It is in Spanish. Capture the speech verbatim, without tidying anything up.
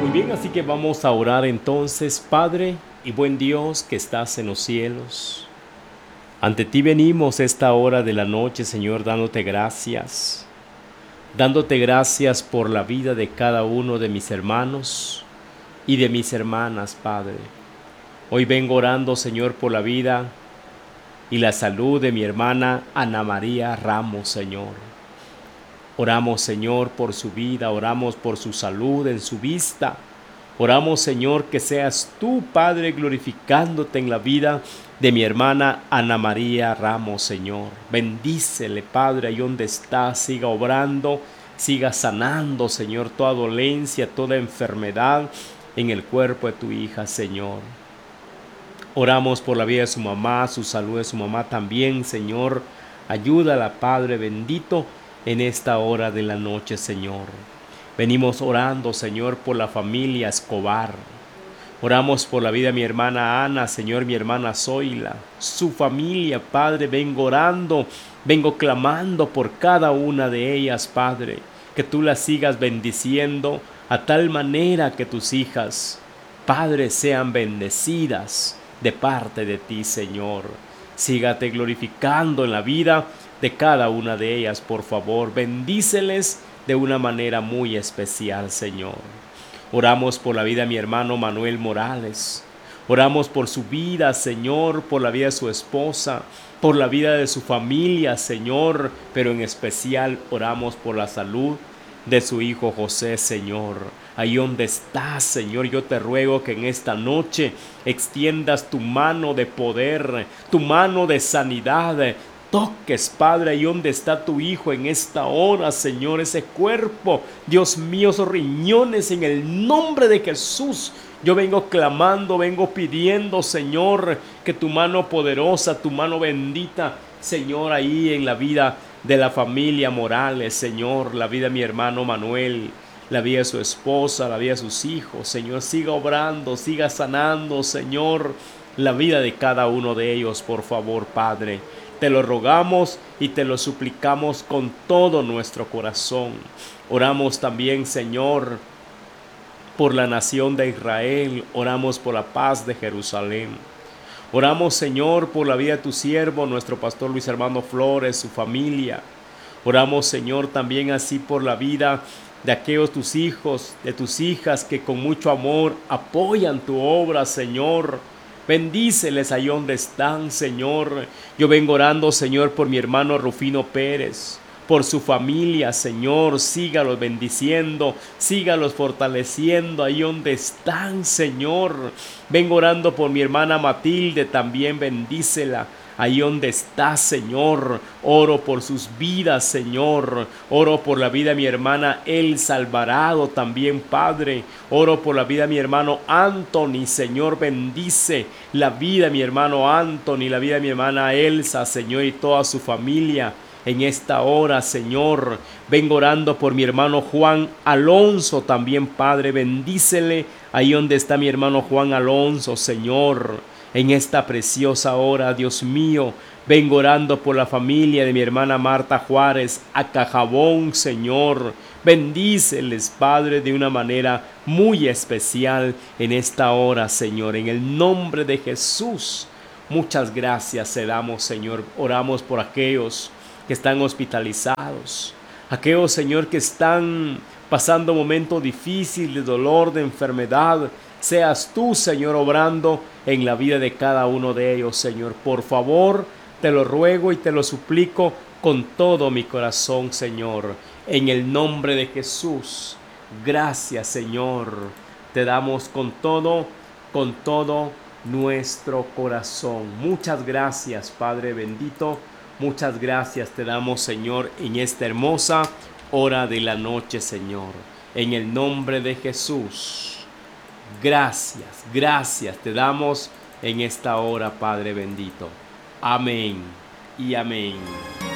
Muy bien, así que vamos a orar entonces. Padre y buen Dios que estás en los cielos, ante ti venimos esta hora de la noche, Señor, dándote gracias, dándote gracias por la vida de cada uno de mis hermanos y de mis hermanas, Padre. Hoy vengo orando, Señor, por la vida y la salud de mi hermana Ana María Ramos, Señor. Oramos, Señor, por su vida, oramos por su salud en su vista. Oramos, Señor, que seas tú, Padre, glorificándote en la vida de mi hermana Ana María Ramos, Señor. Bendícele, Padre, ahí donde está, siga obrando, siga sanando, Señor, toda dolencia, toda enfermedad en el cuerpo de tu hija, Señor. Oramos por la vida de su mamá, su salud de su mamá también, Señor. Ayúdala, Padre bendito, en esta hora de la noche, Señor. Venimos orando, Señor, por la familia Escobar. Oramos por la vida de mi hermana Ana, Señor, mi hermana Zoila, su familia, Padre. Vengo orando, vengo clamando por cada una de ellas, Padre. Que tú las sigas bendiciendo a tal manera que tus hijas, Padre, sean bendecidas de parte de ti, Señor. Sígate glorificando en la vida de cada una de ellas, por favor. Bendíceles de una manera muy especial, Señor. Oramos por la vida de mi hermano Manuel Morales. Oramos por su vida, Señor, por la vida de su esposa, por la vida de su familia, Señor, pero en especial oramos por la salud de su hijo José, Señor. Ahí donde estás, Señor, yo te ruego que en esta noche extiendas tu mano de poder, tu mano de sanidad. Toques, Padre, ahí donde está tu hijo en esta hora, Señor, ese cuerpo, Dios mío, esos riñones, en el nombre de Jesús. Yo vengo clamando, vengo pidiendo, Señor, que tu mano poderosa, tu mano bendita, Señor, ahí en la vida de la familia Morales, Señor, la vida de mi hermano Manuel, la vida de su esposa, la vida de sus hijos, Señor, siga obrando, siga sanando, Señor, la vida de cada uno de ellos, por favor, Padre. Te lo rogamos y te lo suplicamos con todo nuestro corazón. Oramos también, Señor, por la nación de Israel. Oramos por la paz de Jerusalén. Oramos, Señor, por la vida de tu siervo, nuestro pastor Luis Armando Flores, su familia. Oramos, Señor, también así por la vida de aquellos tus hijos, de tus hijas que con mucho amor apoyan tu obra, Señor. Bendíceles ahí donde están, Señor. Yo vengo orando, Señor, por mi hermano Rufino Pérez, por su familia, Señor. Sígalos bendiciendo, sígalos fortaleciendo ahí donde están, Señor. Vengo orando por mi hermana Matilde, también bendícela ahí donde está, Señor. Oro por sus vidas, Señor. Oro por la vida de mi hermana Elsa Alvarado también, Padre. Oro por la vida de mi hermano Anthony, Señor. Bendice la vida de mi hermano Anthony, la vida de mi hermana Elsa, Señor, y toda su familia. En esta hora, Señor, vengo orando por mi hermano Juan Alonso también, Padre. Bendícele ahí donde está mi hermano Juan Alonso, Señor. En esta preciosa hora, Dios mío, vengo orando por la familia de mi hermana Marta Juárez, a Cajabón, Señor. Bendíceles, Padre, de una manera muy especial en esta hora, Señor. En el nombre de Jesús, muchas gracias te damos, Señor. Oramos por aquellos que están hospitalizados, aquellos, Señor, que están pasando momentos difíciles de dolor, de enfermedad. Seas tú, Señor, obrando en la vida de cada uno de ellos, Señor. Por favor, te lo ruego y te lo suplico con todo mi corazón, Señor. En el nombre de Jesús. Gracias, Señor. Te damos con todo, con todo nuestro corazón. Muchas gracias, Padre bendito. Muchas gracias te damos, Señor, en esta hermosa hora de la noche, Señor. En el nombre de Jesús. Gracias, gracias te damos en esta hora, Padre bendito. Amén y amén.